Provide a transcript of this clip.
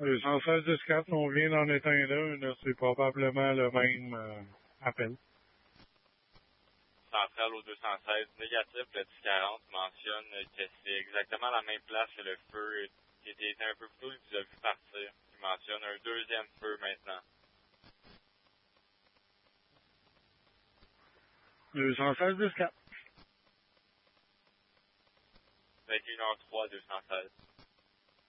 216-4, on vient d'en éteindre un, là, c'est probablement le même appel. Centrale au 216, négatif, le 1040 mentionne que c'est exactement la même place que le feu qui était éteint un peu plus tôt, il vous a vu partir. Il mentionne un deuxième feu maintenant. 216-4. 21h03, 216.